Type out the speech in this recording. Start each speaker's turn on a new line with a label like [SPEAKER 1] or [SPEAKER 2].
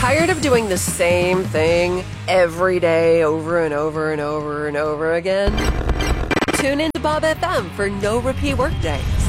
[SPEAKER 1] Tired of doing the same thing every day over and over and over and over again? Tune into Bob FM for No Repeat Workday.